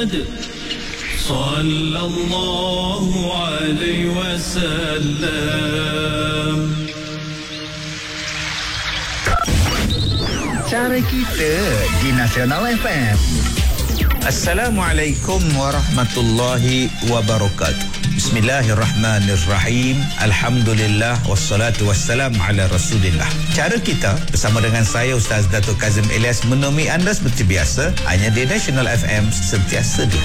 Sallallahu alaihi wasallam. Cara kita di Nasional FM. Assalamualaikum warahmatullahi wabarakatuh. Bismillahirrahmanirrahim. Alhamdulillah wassalatu wassalamu ala Rasulillah. Cara kita bersama dengan saya Ustaz Dato' Kazim Ilyas menemui anda seperti biasa hanya di Nasional FM, sentiasa di